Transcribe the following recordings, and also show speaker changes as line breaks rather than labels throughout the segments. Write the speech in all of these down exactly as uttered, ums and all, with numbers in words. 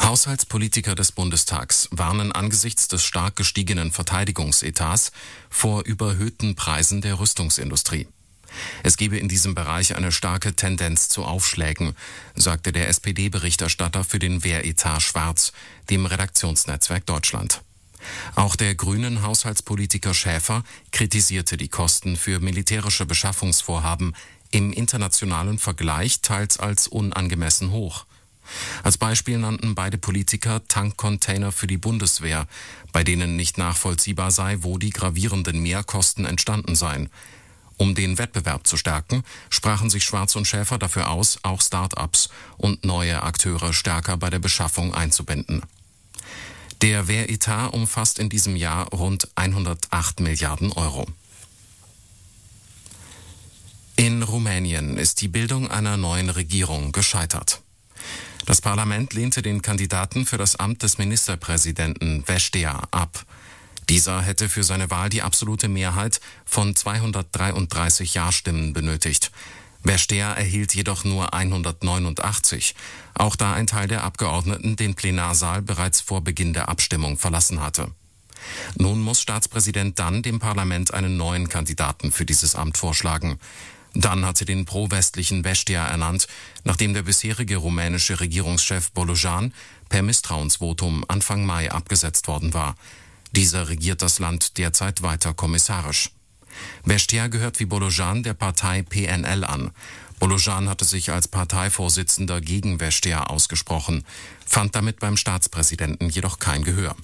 Haushaltspolitiker des Bundestags warnen angesichts des stark gestiegenen Verteidigungsetats vor überhöhten Preisen der Rüstungsindustrie. Es gebe in diesem Bereich eine starke Tendenz zu Aufschlägen, sagte der S P D-Berichterstatter für den Wehretat Schwarz, dem Redaktionsnetzwerk Deutschland. Auch der grünen Haushaltspolitiker Schäfer kritisierte die Kosten für militärische Beschaffungsvorhaben im internationalen Vergleich teils als unangemessen hoch. Als Beispiel nannten beide Politiker Tankcontainer für die Bundeswehr, bei denen nicht nachvollziehbar sei, wo die gravierenden Mehrkosten entstanden seien. Um den Wettbewerb zu stärken, sprachen sich Schwarz und Schäfer dafür aus, auch Start-ups und neue Akteure stärker bei der Beschaffung einzubinden. Der Wehretat umfasst in diesem Jahr rund hundertacht Milliarden Euro. In Rumänien ist die Bildung einer neuen Regierung gescheitert. Das Parlament lehnte den Kandidaten für das Amt des Ministerpräsidenten Vestea ab. Dieser hätte für seine Wahl die absolute Mehrheit von zweihundertdreiunddreißig Ja-Stimmen benötigt. Vestea erhielt jedoch nur hundertneunundachtzig, auch da ein Teil der Abgeordneten den Plenarsaal bereits vor Beginn der Abstimmung verlassen hatte. Nun muss Staatspräsident dann dem Parlament einen neuen Kandidaten für dieses Amt vorschlagen. Dann hatte den pro-westlichen Vestea ernannt, nachdem der bisherige rumänische Regierungschef Bolojan per Misstrauensvotum Anfang Mai abgesetzt worden war. Dieser regiert das Land derzeit weiter kommissarisch. Vestea gehört wie Bolojan der Partei P N L an. Bolojan hatte sich als Parteivorsitzender gegen Vestea ausgesprochen, fand damit beim Staatspräsidenten jedoch kein Gehör.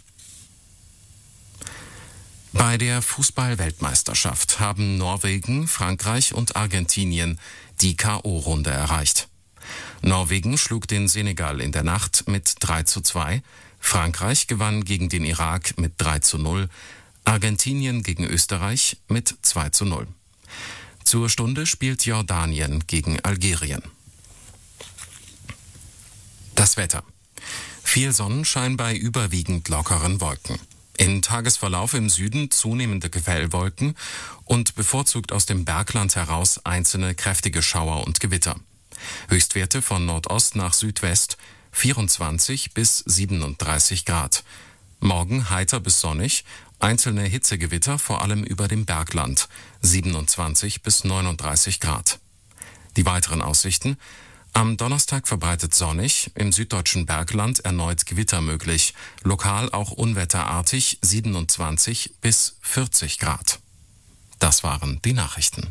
Bei der Fußball-Weltmeisterschaft haben Norwegen, Frankreich und Argentinien die K O-Runde erreicht. Norwegen schlug den Senegal in der Nacht mit drei zu zwei, Frankreich gewann gegen den Irak mit drei zu null, Argentinien gegen Österreich mit zwei zu null. Zur Stunde spielt Jordanien gegen Algerien. Das Wetter. Viel Sonnenschein bei überwiegend lockeren Wolken. Im Tagesverlauf im Süden zunehmende Quellwolken und bevorzugt aus dem Bergland heraus einzelne kräftige Schauer und Gewitter. Höchstwerte von Nordost nach Südwest vierundzwanzig bis siebenunddreißig Grad. Morgen heiter bis sonnig, einzelne Hitzegewitter vor allem über dem Bergland, siebenundzwanzig bis neununddreißig Grad. Die weiteren Aussichten: Am Donnerstag verbreitet sonnig, im süddeutschen Bergland erneut Gewitter möglich, lokal auch unwetterartig, siebenundzwanzig bis vierzig Grad. Das waren die Nachrichten.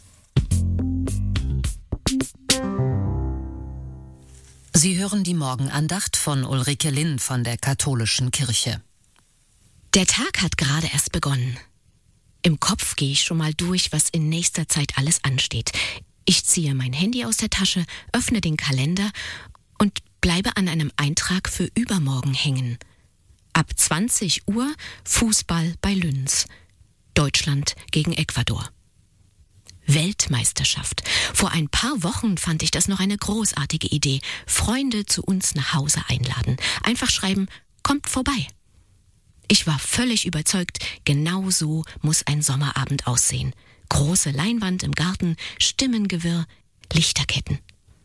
Sie hören die Morgenandacht von Ulrike Linn von der Katholischen Kirche.
Der Tag hat gerade erst begonnen. Im Kopf gehe ich schon mal durch, was in nächster Zeit alles ansteht. Ich ziehe mein Handy aus der Tasche, öffne den Kalender und bleibe an einem Eintrag für übermorgen hängen. Ab zwanzig Uhr Fußball bei Lünz. Deutschland gegen Ecuador. Weltmeisterschaft. Vor ein paar Wochen fand ich das noch eine großartige Idee. Freunde zu uns nach Hause einladen. Einfach schreiben, kommt vorbei. Ich war völlig überzeugt, genau so muss ein Sommerabend aussehen. Große Leinwand im Garten, Stimmengewirr, Lichterketten.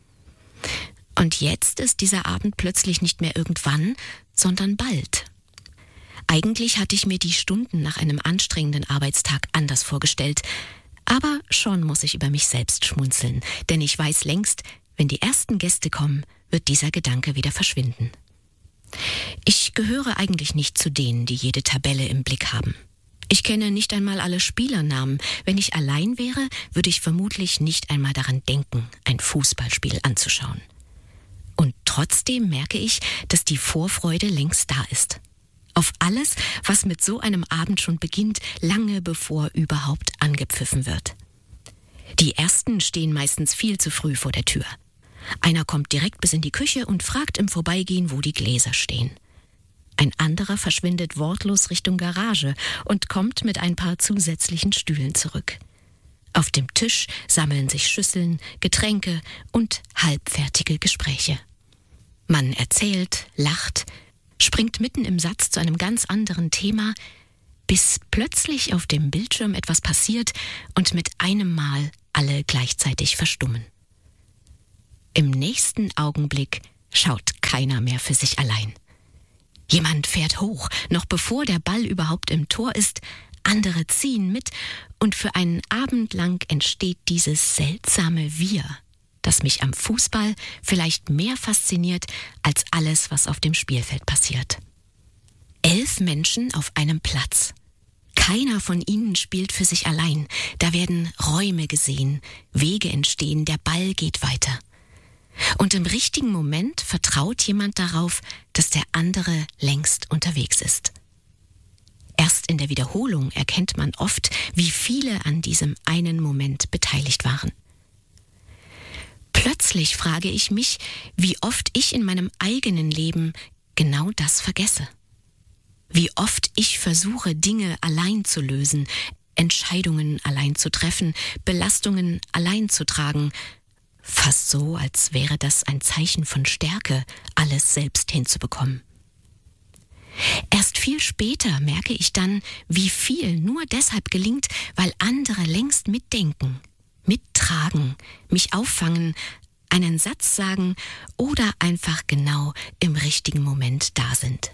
Und jetzt ist dieser Abend plötzlich nicht mehr irgendwann, sondern bald. Eigentlich hatte ich mir die Stunden nach einem anstrengenden Arbeitstag anders vorgestellt. Aber schon muss ich über mich selbst schmunzeln, denn ich weiß längst, wenn die ersten Gäste kommen, wird dieser Gedanke wieder verschwinden. Ich gehöre eigentlich nicht zu denen, die jede Tabelle im Blick haben. Ich kenne nicht einmal alle Spielernamen. Wenn ich allein wäre, würde ich vermutlich nicht einmal daran denken, ein Fußballspiel anzuschauen. Und trotzdem merke ich, dass die Vorfreude längst da ist. Auf alles, was mit so einem Abend schon beginnt, lange bevor überhaupt angepfiffen wird. Die Ersten stehen meistens viel zu früh vor der Tür. Einer kommt direkt bis in die Küche und fragt im Vorbeigehen, wo die Gläser stehen. Ein anderer verschwindet wortlos Richtung Garage und kommt mit ein paar zusätzlichen Stühlen zurück. Auf dem Tisch sammeln sich Schüsseln, Getränke und halbfertige Gespräche. Man erzählt, lacht, springt mitten im Satz zu einem ganz anderen Thema, bis plötzlich auf dem Bildschirm etwas passiert und mit einem Mal alle gleichzeitig verstummen. Im nächsten Augenblick schaut keiner mehr für sich allein. Jemand fährt hoch, noch bevor der Ball überhaupt im Tor ist. Andere ziehen mit und für einen Abend lang entsteht dieses seltsame Wir, das mich am Fußball vielleicht mehr fasziniert als alles, was auf dem Spielfeld passiert. Elf Menschen auf einem Platz. Keiner von ihnen spielt für sich allein. Da werden Räume gesehen, Wege entstehen, der Ball geht weiter. Und im richtigen Moment vertraut jemand darauf, dass der andere längst unterwegs ist. Erst in der Wiederholung erkennt man oft, wie viele an diesem einen Moment beteiligt waren. Plötzlich frage ich mich, wie oft ich in meinem eigenen Leben genau das vergesse. Wie oft ich versuche, Dinge allein zu lösen, Entscheidungen allein zu treffen, Belastungen allein zu tragen, fast so, als wäre das ein Zeichen von Stärke, alles selbst hinzubekommen. Erst viel später merke ich dann, wie viel nur deshalb gelingt, weil andere längst mitdenken, mittragen, mich auffangen, einen Satz sagen oder einfach genau im richtigen Moment da sind.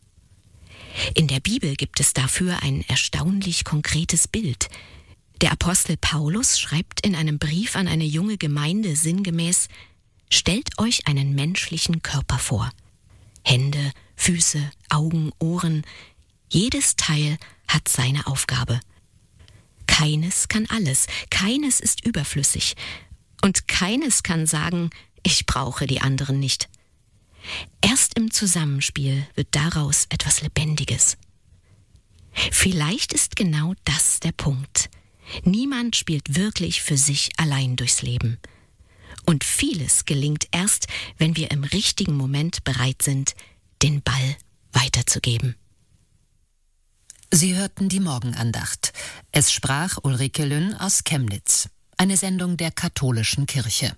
In der Bibel gibt es dafür ein erstaunlich konkretes Bild. Der Apostel Paulus schreibt in einem Brief an eine junge Gemeinde sinngemäß: Stellt euch einen menschlichen Körper vor. Hände, Füße, Augen, Ohren. Jedes Teil hat seine Aufgabe. Keines kann alles, keines ist überflüssig. Und keines kann sagen, ich brauche die anderen nicht. Erst im Zusammenspiel wird daraus etwas Lebendiges. Vielleicht ist genau das der Punkt. Niemand spielt wirklich für sich allein durchs Leben. Und vieles gelingt erst, wenn wir im richtigen Moment bereit sind, den Ball weiterzugeben.
Sie hörten die Morgenandacht. Es sprach Ulrike Lynn aus Chemnitz. Eine Sendung der Katholischen Kirche.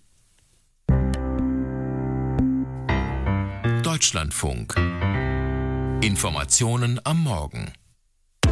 Deutschlandfunk. Informationen am Morgen.